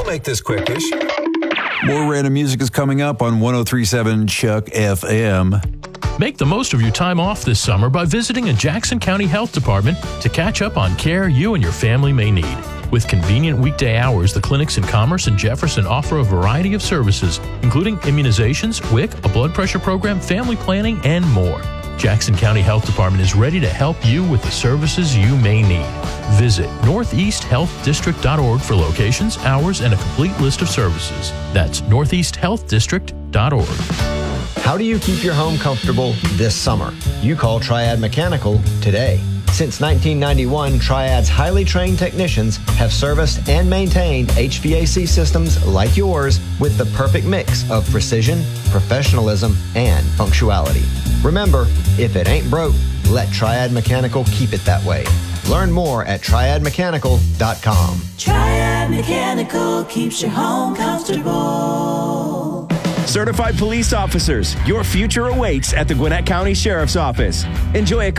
We'll make this quickish. More random music is coming up on 103.7 Chuck FM. Make the most of your time off this summer by visiting a Jackson County Health Department to catch up on care you and your family may need. With convenient weekday hours, the clinics in Commerce and Jefferson offer a variety of services, including immunizations, WIC, a blood pressure program, family planning, and more. Jackson County Health Department is ready to help you with the services you may need. Visit northeasthealthdistrict.org for locations, hours, and a complete list of services. That's northeasthealthdistrict.org. How do you keep your home comfortable this summer? You call Triad Mechanical today. Since 1991, Triad's highly trained technicians have serviced and maintained HVAC systems like yours with the perfect mix of precision, professionalism, and punctuality. Remember, if it ain't broke, let Triad Mechanical keep it that way. Learn more at triadmechanical.com. Triad Mechanical keeps your home comfortable. Certified police officers, your future awaits at the Gwinnett County Sheriff's Office. Enjoy a